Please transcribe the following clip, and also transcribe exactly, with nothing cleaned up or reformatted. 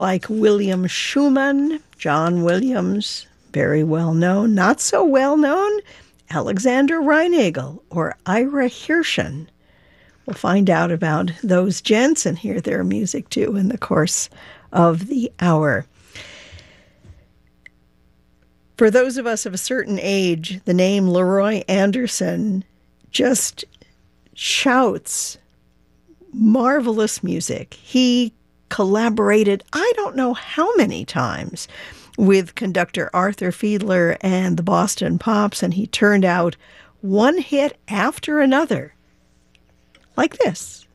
like William Schumann, John Williams, very well known, not so well known, Alexander Reinagel, or Ira Hirschen. We'll find out about those gents and hear their music too in the course of the hour. For those of us of a certain age, the name Leroy Anderson just shouts marvelous music. He collaborated, I don't know how many times, with conductor Arthur Fiedler and the Boston Pops, and he turned out one hit after another, like this.